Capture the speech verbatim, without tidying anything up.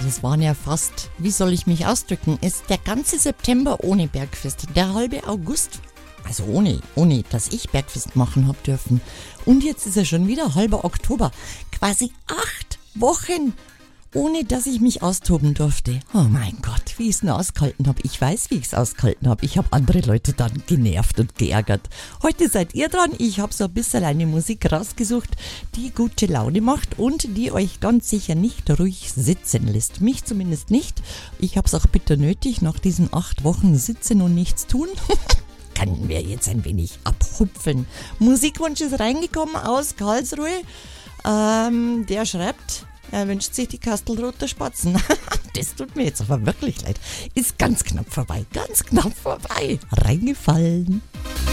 das waren ja fast, wie soll ich mich ausdrücken, ist der ganze September ohne Bergfest, der halbe August, also ohne, ohne, dass ich Bergfest machen hab dürfen. Und jetzt ist er schon wieder halber Oktober, quasi acht Wochen, ohne dass ich mich austoben durfte. Oh mein Gott, wie ich es nur ausgehalten habe. Ich weiß, wie ich es ausgehalten habe. Ich habe andere Leute dann genervt und geärgert. Heute seid ihr dran. Ich habe so ein bisschen eine Musik rausgesucht, die gute Laune macht und die euch ganz sicher nicht ruhig sitzen lässt. Mich zumindest nicht. Ich habe es auch bitter nötig, nach diesen acht Wochen sitzen und nichts tun. Können wir jetzt ein wenig abhupfeln. Musikwunsch ist reingekommen aus Karlsruhe. Ähm, der schreibt... Er wünscht sich die Kastelroter Spatzen. Das tut mir jetzt aber wirklich leid. Ist ganz knapp vorbei. Ganz knapp vorbei. Reingefallen.